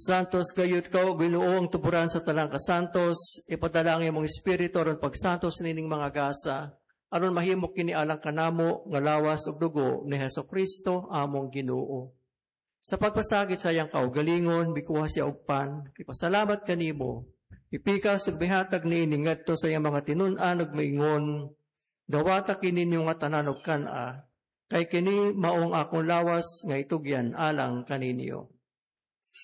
Santos gayud kao Ginoo ang tupuran sa talang kasantos, ipadala ang imong espiritu aron pagsantos nining mga gasa, aron mahimok kini alang kanamo nga lawas ug dugo ni Hesukristo among Ginoo. Sa pagpasagit sa iyang kaugalingon, bikuha siya og pan, ipasalamat kanimo, ipikas ug bihatag niini ngadto sa iyang mga tinun-an ug maingon, dawata kini ninyo nga tanan og kan-a, kay kini maong akong lawas nga itugyan alang kaninyo.